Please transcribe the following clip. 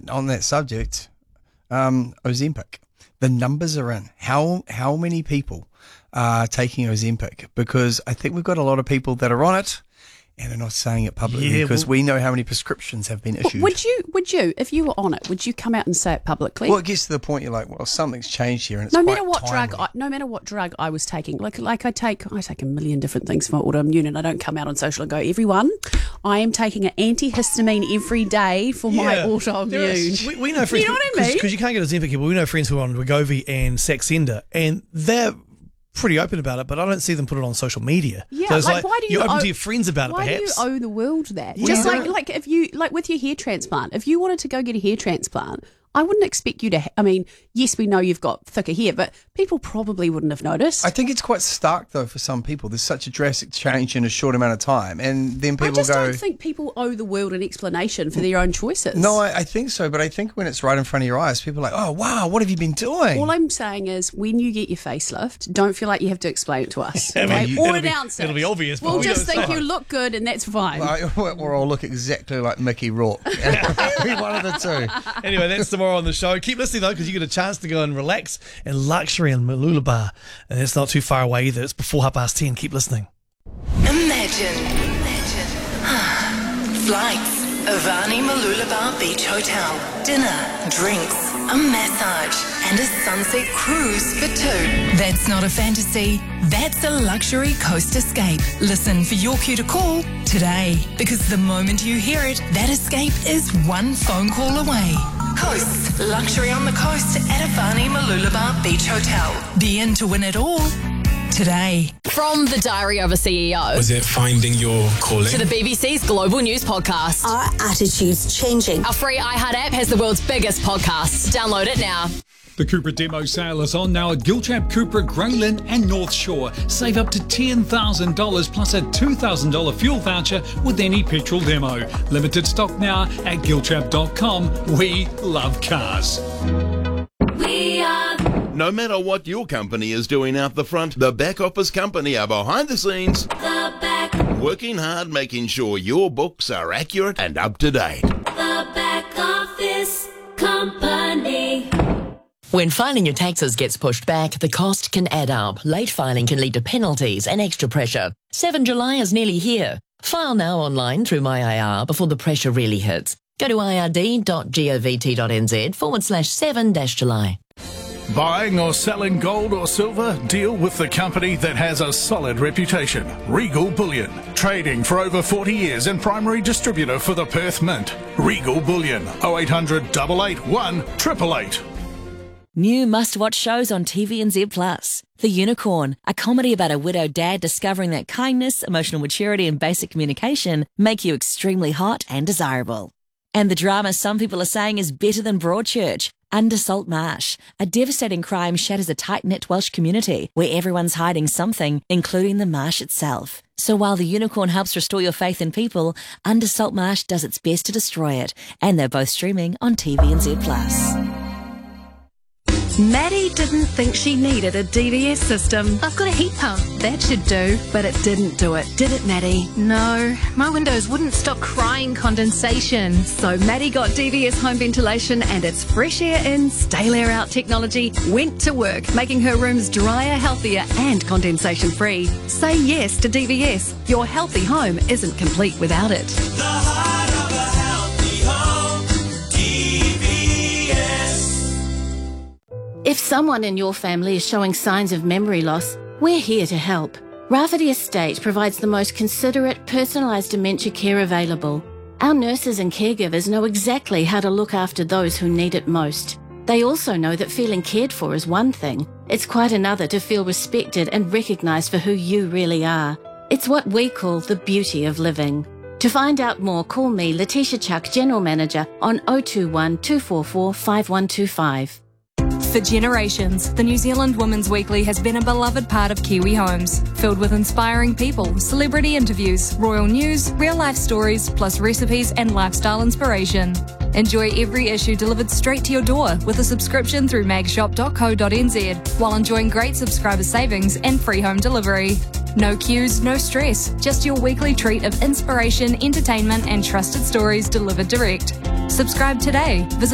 on that subject, Ozempic. The numbers are in. How many people are taking Ozempic? Because I think we've got a lot of people that are on it and are not saying it publicly because we know how many prescriptions have been issued. Would you, if you were on it, would you come out and say it publicly? Well, it gets to the point you're like, well, something's changed here, and it's no quite matter what timely. no matter what drug I was taking, like I take a million different things for autoimmune, and I don't come out on social and go, everyone, I am taking an antihistamine every day for my autoimmune. We know friends, you know what I mean? Because you can't get Ozempic, but we know friends who are on Wegovy and Saxenda, and they're pretty open about it, but I don't see them put it on social media. Yeah, so it's why do you you're open to your friends about it, why perhaps. do you owe the world that? Well, Just you like if you with your hair transplant, if you wanted to go get a hair transplant, I wouldn't expect you to. I mean, yes, we know you've got thicker hair, but people probably wouldn't have noticed. I think it's quite stark, though, for some people. There's such a drastic change in a short amount of time, and then people I just go... don't think people owe the world an explanation for their own choices. No, I think so, but I think when it's right in front of your eyes, people are like, oh, wow, what have you been doing? All I'm saying is, when you get your facelift, don't feel like you have to explain it to us. I mean, okay? Or it'll be- announce it. it'll be obvious, but We'll we just don't think say. you look good, and that's fine. Or I'll look exactly like Mickey Rourke. Every one of the two. Anyway, that's tomorrow on the show. Keep listening, though, because you get a chance to go and relax in luxury in Mooloolaba. And it's not too far away either. It's before 10:30. Keep listening. Imagine. Flights. Avani Mooloolaba Beach Hotel. Dinner, drinks, a massage, and a sunset cruise for two. That's not a fantasy. That's a luxury coast escape. Listen for your cue to call today, because the moment you hear it, that escape is one phone call away. Coasts. Luxury on the coast at Avani Mooloolaba Beach Hotel. Be in to win it all today. From the Diary of a CEO Was it finding your calling? to the BBC's Global News Podcast. Our attitude's changing. Our free iHeart app has the world's biggest podcasts. Download it now. The Cupra demo sale is on now at Giltrap, Cupra, Graylin and North Shore. Save up to $10,000 plus a $2,000 fuel voucher with any petrol demo. Limited stock now at giltrap.com. We love cars. No matter what your company is doing out the front, the back office company are behind the scenes. Working hard, making sure your books are accurate and up to date. When filing your taxes gets pushed back, the cost can add up. Late filing can lead to penalties and extra pressure. 7 July is nearly here. File now online through MyIR before the pressure really hits. Go to ird.govt.nz/7-July. Buying or selling gold or silver? Deal with the company that has a solid reputation. Regal Bullion. Trading for over 40 years and primary distributor for the Perth Mint. Regal Bullion. 0800 881 888. New must-watch shows on TVNZ Plus. The Unicorn, a comedy about a widowed dad discovering that kindness, emotional maturity and basic communication make you extremely hot and desirable. And the drama some people are saying is better than Broadchurch. Under Salt Marsh, a devastating crime shatters a tight-knit Welsh community where everyone's hiding something, including the marsh itself. So while The Unicorn helps restore your faith in people, Under Salt Marsh does its best to destroy it. And they're both streaming on TVNZ Plus. Maddie didn't think she needed a DVS system. I've got a heat pump. That should do. But it didn't do it, did it, Maddie? No, my windows wouldn't stop crying condensation. So Maddie got DVS home ventilation and its fresh air in, stale air out technology went to work, making her rooms drier, healthier and condensation free. Say yes to DVS. Your healthy home isn't complete without it. The heart of a healthy home, DVS. If someone in your family is showing signs of memory loss, we're here to help. Rafferty Estate provides the most considerate, personalised dementia care available. Our nurses and caregivers know exactly how to look after those who need it most. They also know that feeling cared for is one thing. It's quite another to feel respected and recognised for who you really are. It's what we call the beauty of living. To find out more, call me, Letitia Chuck, General Manager, on 021 244 5125. For generations, the New Zealand Women's Weekly has been a beloved part of Kiwi homes, filled with inspiring people, celebrity interviews, royal news, real-life stories, plus recipes and lifestyle inspiration. Enjoy every issue delivered straight to your door with a subscription through magshop.co.nz, while enjoying great subscriber savings and free home delivery. No queues, no stress, just your weekly treat of inspiration, entertainment and trusted stories delivered direct. Subscribe today. Visit